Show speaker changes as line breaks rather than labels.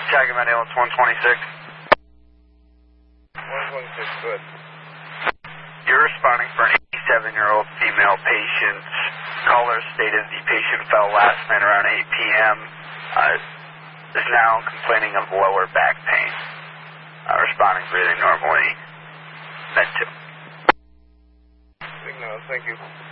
Tagging ambulance 126.
126, good.
You're responding for an 87-year-old female patient. Caller stated the patient fell last night around 8 p.m. Is now complaining of lower back pain. Responding, breathing normally. Med 2.
Signal, thank you.